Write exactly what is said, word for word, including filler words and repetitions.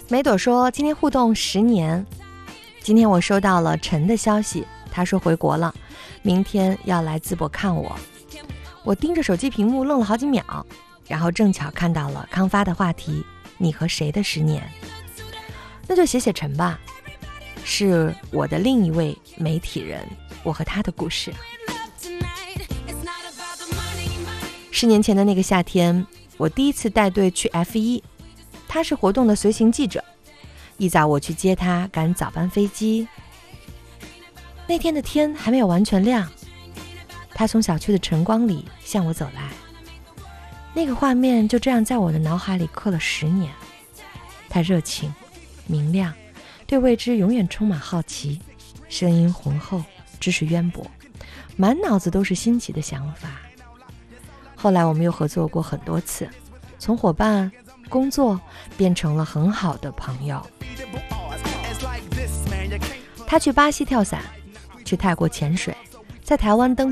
梅朵说今天互动十年。今天我收到了陈的消息，他说回国了，明天要来淄博看我。我盯着手机屏幕愣了好几秒，然后正巧看到了康发的话题，你和谁的十年？那就写写陈吧，是我的另一位媒体人，我和他的故事。十年前的那个夏天，我第一次带队去 F 一， 他是活动的随行记者。一早我去接他赶早班飞机，那天的天还没有完全亮，他从小区的晨光里向我走来，那个画面就这样在我的脑海里刻了十年。他热情明亮，对未知永远充满好奇，声音浑厚，知识渊博，满脑子都是新奇的想法。后来我们又合作过很多次，从伙伴工作变成了很好的朋友。他去巴西跳伞，去泰国潜水，在台湾登